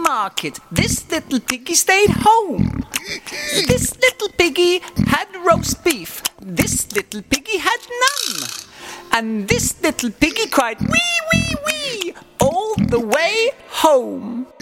market. This little piggy stayed home. This little piggy had roast beef. This little piggy had none. And this little piggy cried, wee, wee, wee, all the way home.